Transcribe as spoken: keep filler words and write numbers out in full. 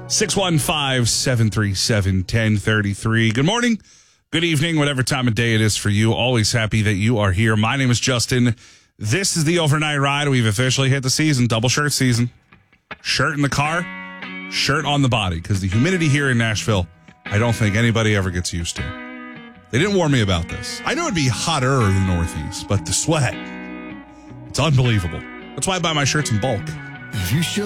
six one five, seven three seven, one oh three three. Good morning, good evening, whatever time of day it is for you. Always happy that you are here. My name is Justin. This is the Overnight Ride. We've officially hit the season, double shirt season. Shirt in the car, shirt on the body, because the humidity here in Nashville, I don't think anybody ever gets used to. They didn't warn me about this. I know it'd be hotter in the Northeast, but the sweat, it's unbelievable. That's why I buy my shirts in bulk. If you show